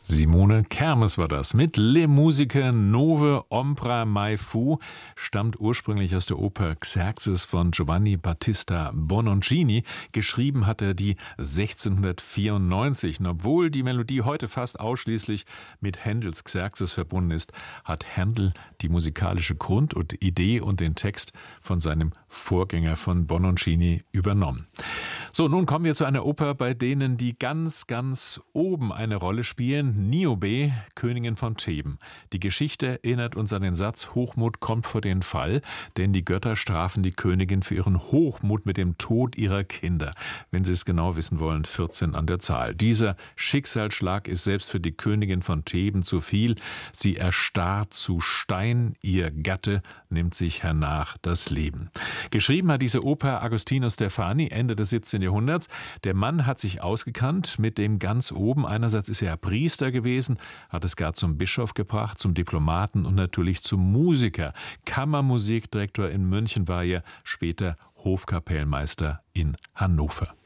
Simone Kermes war das mit Le Musiche Nove Ombra Mai Fu, stammt ursprünglich aus der Oper Xerxes von Giovanni Battista Bononcini. Geschrieben hat er die 1694. Und obwohl die Melodie heute fast ausschließlich mit Händels Xerxes verbunden ist, hat Händel die musikalische Grund- und Idee und den Text von seinem Vorgänger von Bononcini übernommen. So, nun kommen wir zu einer Oper, bei denen die ganz oben eine Rolle spielen. Niobe, Königin von Theben. Die Geschichte erinnert uns an den Satz, Hochmut kommt vor den Fall, denn die Götter strafen die Königin für ihren Hochmut mit dem Tod ihrer Kinder. Wenn Sie es genau wissen wollen, 14 an der Zahl. Dieser Schicksalsschlag ist selbst für die Königin von Theben zu viel. Sie erstarrt zu Stein, ihr Gatte nimmt sich hernach das Leben. Geschrieben hat diese Oper Agostino Steffani Ende des 17. Jahrhunderts. Der Mann hat sich ausgekannt mit dem ganz oben. Einerseits ist er Priester gewesen, hat es gar zum Bischof gebracht, zum Diplomaten und natürlich zum Musiker. Kammermusikdirektor in München war er, später Hofkapellmeister in Hannover.